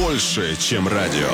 больше, чем радио.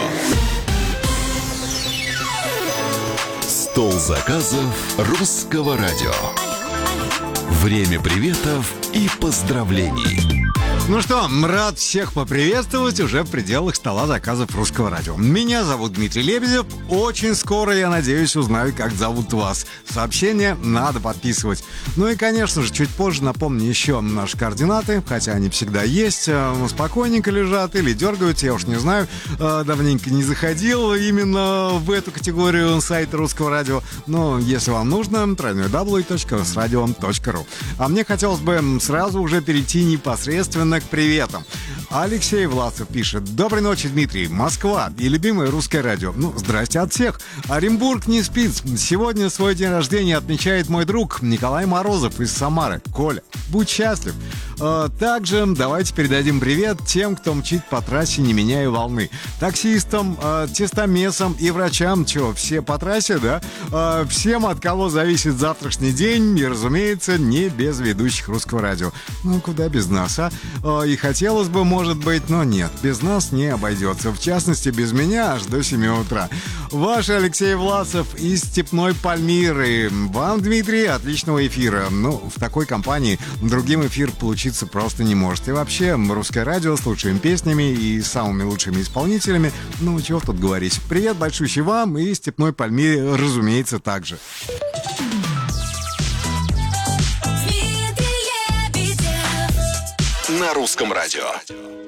Стол заказов Русского радио. Время приветов и поздравлений. Ну что, рад всех поприветствовать уже в пределах стола заказов Русского радио. Меня зовут Дмитрий Лебедев. Очень скоро, я надеюсь, узнаю, как зовут вас. Сообщение надо подписывать. Ну и, конечно же, чуть позже напомню еще наши координаты, хотя они всегда есть. Спокойненько лежат или дергаются, я уж не знаю. Давненько не заходил именно в эту категорию сайта Русского радио. Но если вам нужно, www.sradio.ru. А мне хотелось бы сразу уже перейти непосредственно к приветам. Алексей Власов пишет: доброй ночи, Дмитрий. Москва и любимое Русское радио. Ну, здрасте от всех. Оренбург не спит. Сегодня свой день рождения отмечает мой друг Николай Морозов из Самары. Коля, будь счастлив. Также давайте передадим привет тем, кто мчит по трассе, не меняя волны. Таксистам, тестомесам и врачам. Че, все по трассе, да? Всем, от кого зависит завтрашний день. И, разумеется, не без ведущих Русского радио. Ну, куда без нас, а? И хотелось бы, может быть, но нет. Без нас не обойдется. В частности, без меня аж до 7 утра. Ваш Алексей Власов из Степной Пальмиры. Вам, Дмитрий, отличного эфира. Ну, в такой компании другим эфир получиться просто не может. И вообще, Русское радио, слушаем песнями и самыми лучшими исполнителями. Ну, чего тут говорить. Привет большущий вам и Степной Пальмире, разумеется, также. На Русском радио.